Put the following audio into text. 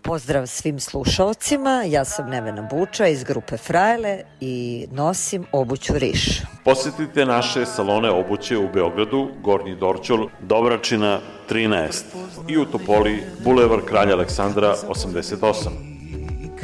Pozdrav svim slušaocima, ja sam Nevena Buča iz grupe Frajle i nosim obuću Riš. Posetite naše salone obuće u Beogradu, Gornji Dorćol, Dobračina 13 i u Topoli, Bulevar Kralja Aleksandra 88.